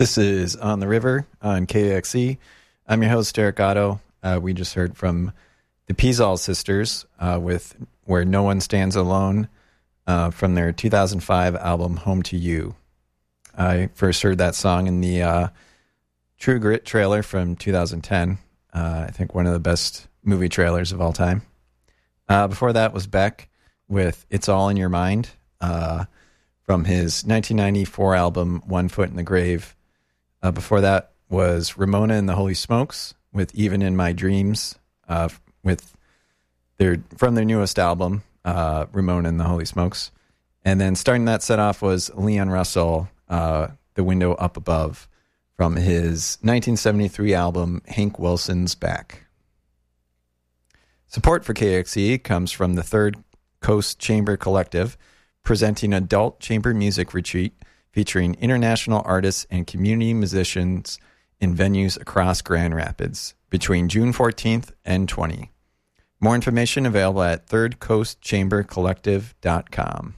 This is On the River on KXE. I'm your host, Derek Otto. We just heard from the Peasall Sisters with Where No One Stands Alone from their 2005 album, Home to You. I first heard that song in the True Grit trailer from 2010. I think one of the best movie trailers of all time. Before that was Beck with It's All in Your Mind from his 1994 album, One Foot in the Grave. Before that was Ramona and the Holy Smokes with Even in My Dreams, with from their newest album, Ramona and the Holy Smokes. And then starting that set off was Leon Russell, The Window Up Above, from his 1973 album, Hank Wilson's Back. Support for KXE comes from the Third Coast Chamber Collective, presenting adult chamber music retreat featuring international artists and community musicians in venues across Grand Rapids between June 14th and 20. More information available at thirdcoastchambercollective.com.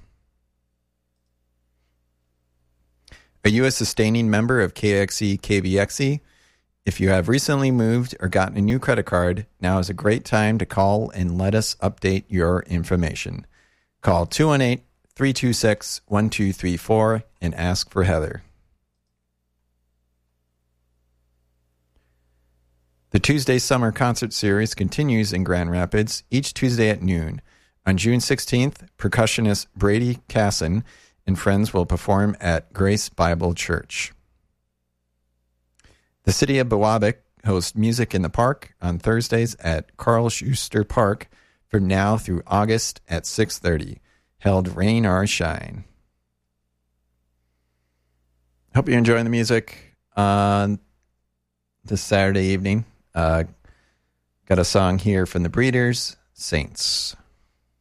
Are you a sustaining member of KXE KBXE? If you have recently moved or gotten a new credit card, now is a great time to call and let us update your information. Call 218-326-1234 and ask for Heather. The Tuesday Summer Concert Series continues in Grand Rapids each Tuesday at noon. On June 16th, percussionist Brady Casson and friends will perform at Grace Bible Church. The City of Biwabik hosts Music in the Park on Thursdays at Carl Schuster Park from now through August at 6:30. Held rain or shine. Hope you're enjoying the music on this Saturday evening. Got a song here from the Breeders, Saints.